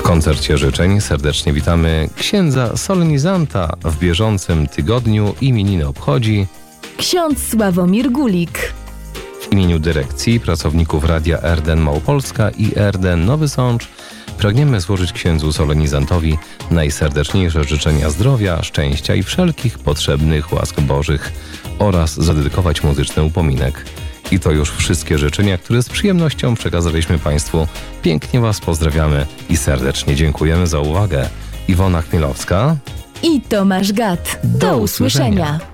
koncercie życzeń serdecznie witamy księdza solenizanta. W bieżącym tygodniu imieniny obchodzi ksiądz Sławomir Gulik. W imieniu dyrekcji, pracowników Radia RDN Małopolska i RDN Nowy Sącz pragniemy złożyć księdzu solenizantowi najserdeczniejsze życzenia zdrowia, szczęścia i wszelkich potrzebnych łask Bożych oraz zadedykować muzyczny upominek. I to już wszystkie życzenia, które z przyjemnością przekazaliśmy Państwu. Pięknie Was pozdrawiamy i serdecznie dziękujemy za uwagę. Iwona Chmielowska i Tomasz Gat. Do usłyszenia.